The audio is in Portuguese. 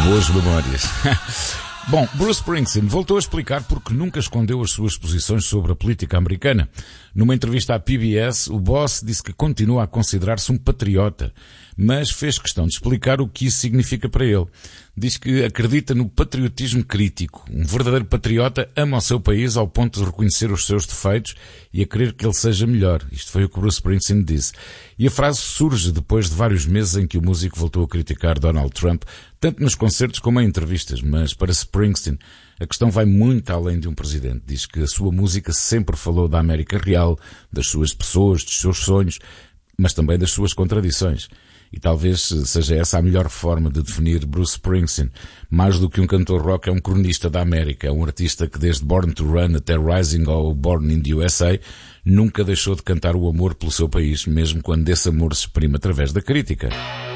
Boas memórias. Bom, Bruce Springsteen voltou a explicar porque nunca escondeu as suas posições sobre a política americana. Numa entrevista à PBS, o Boss disse que continua a considerar-se um patriota, mas fez questão de explicar o que isso significa para ele. Diz que acredita no patriotismo crítico. Um verdadeiro patriota ama o seu país ao ponto de reconhecer os seus defeitos e a querer que ele seja melhor. Isto foi o que Bruce Springsteen disse. E a frase surge depois de vários meses em que o músico voltou a criticar Donald Trump, tanto nos concertos como em entrevistas. Mas para Springsteen, a questão vai muito além de um presidente. Diz que a sua música sempre falou da América real, das suas pessoas, dos seus sonhos, mas também das suas contradições. E talvez seja essa a melhor forma de definir Bruce Springsteen. Mais do que um cantor rock, é um cronista da América. É um artista que desde Born to Run até Rising ou Born in the USA nunca deixou de cantar o amor pelo seu país, mesmo quando esse amor se exprime através da crítica.